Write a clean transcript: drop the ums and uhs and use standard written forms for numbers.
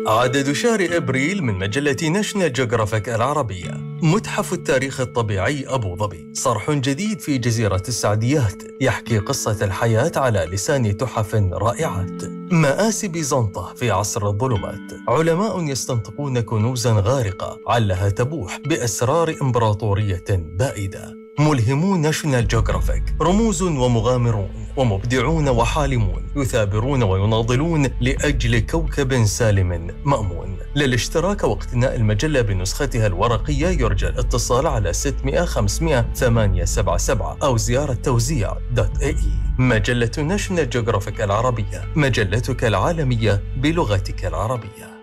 عدد شهر أبريل من مجلة ناشونال جيوغرافيك العربية. متحف التاريخ الطبيعي أبو ظبي، صرح جديد في جزيرة السعديات يحكي قصة الحياة على لسان تحف رائعات. مآسي بيزنطة في عصر الظلمات، علماء يستنطقون كنوزا غارقة علها تبوح بأسرار إمبراطورية بائدة. ملهمو ناشونال جيوغرافيك، رموز ومغامرون ومبدعون وحالمون يثابرون ويناضلون لأجل كوكب سالم مأمون. للاشتراك واقتناء المجلة بنسختها الورقية يرجى الاتصال على 600 500 877 أو زيارة توزيع.ae. مجلة ناشونال جيوغرافيك العربية، مجلتك العالمية بلغتك العربية.